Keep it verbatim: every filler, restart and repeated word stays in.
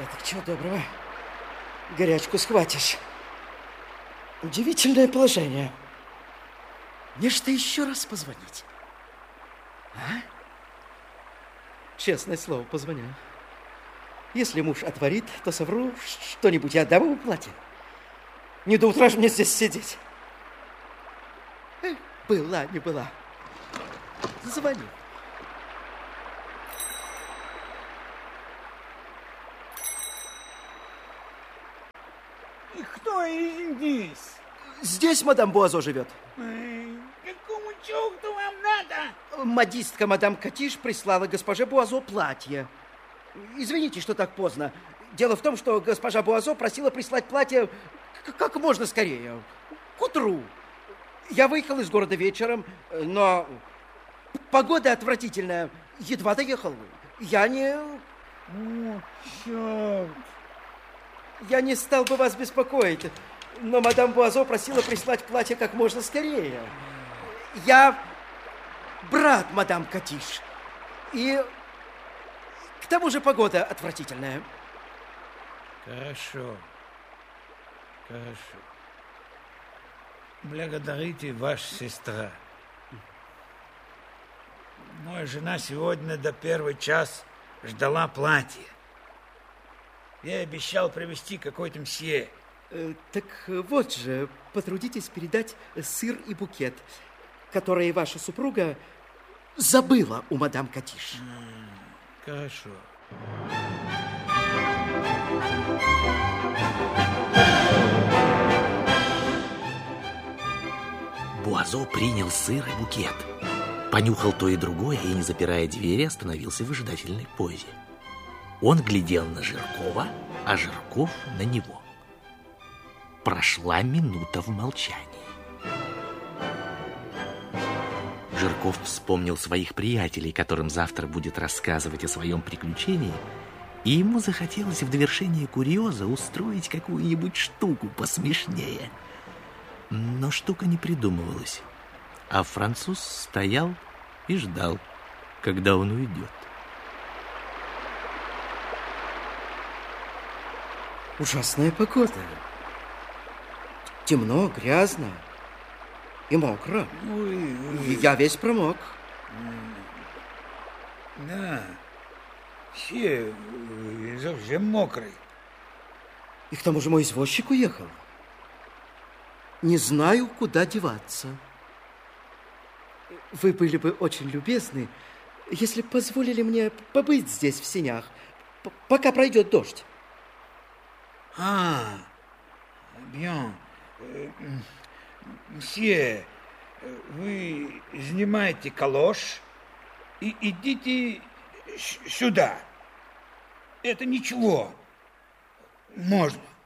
Это чего доброго. Горячку схватишь. Удивительное положение. Мне что еще раз позвонить? А? Честное слово, позвоню. Если муж отворит, то совру что-нибудь и отдам ему платье. Не до утра же мне здесь сидеть. Эх, была, не была. Звони. И кто здесь? Здесь мадам Буазо живет. Эй, какому черту вам надо? Модистка мадам Катиш прислала госпоже Буазо платье. Извините, что так поздно. Дело в том, что госпожа Буазо просила прислать платье как можно скорее, к утру. Я выехал из города вечером, но погода отвратительная. Едва доехал. Я не... О, черт. Я не стал бы вас беспокоить, но мадам Буазо просила прислать платье как можно скорее. Я брат мадам Катиш. И к тому же погода отвратительная. Хорошо. Хорошо. Благодарите, ваша сестра. Моя жена сегодня до первый час ждала платье. Я обещал привезти какой-то мсье. Э, так вот же, потрудитесь передать сыр и букет, которые ваша супруга забыла у мадам Катиш. Хорошо. Буазо принял сыр и букет, понюхал то и другое и, не запирая двери, остановился в выжидательной позе. Он глядел на Жиркова, а Жирков на него. Прошла минута в молчании. Жирков вспомнил своих приятелей, которым завтра будет рассказывать о своем приключении, и ему захотелось в довершение курьеза устроить какую-нибудь штуку посмешнее. Но штука не придумывалась, а француз стоял и ждал, когда он уйдет. Ужасная погода. Темно, грязно и мокро. Ой, ой. И я весь промок. Да, все совсем мокрый. И к тому же мой извозчик уехал. Не знаю, куда деваться. Вы были бы очень любезны, если позволили мне побыть здесь в сенях, пока пройдет дождь. А, bien. Мсье, вы снимаете калош и идите сюда. Это ничего. Можно.